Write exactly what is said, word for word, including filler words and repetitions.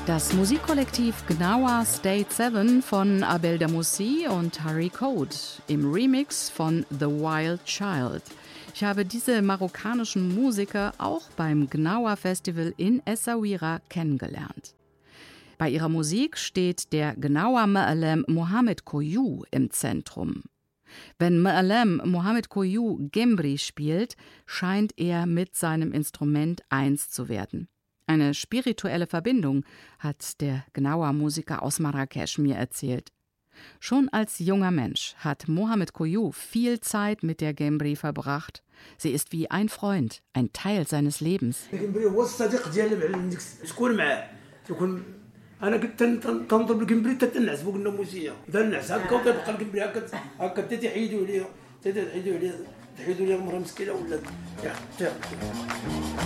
Das Musikkollektiv Gnawa State sieben von Abel Damoussi und Harry Code im Remix von The Wild Child. Ich habe diese marokkanischen Musiker auch beim Gnawa Festival in Essaouira kennengelernt. Bei ihrer Musik steht der Gnawa Ma'alem Mohamed Koyou im Zentrum. Wenn Ma'alem Mohamed Koyou Gembri spielt, scheint er mit seinem Instrument eins zu werden. Eine spirituelle Verbindung, hat der Gnawa-Musiker aus Marrakesch mir erzählt. Schon als junger Mensch hat Mohamed Koyou viel Zeit mit der Gembri verbracht. Sie ist wie ein Freund, ein Teil seines Lebens. انا كنت تنضرب الجمبري تتنعس فوق الناموسيه اذا نعس هكا وكيبقى الجمبري هكا هكا حتى تحيدوا ليه حتى تحيدوا ليه تحيدوا ليه المراه مسكينه ولا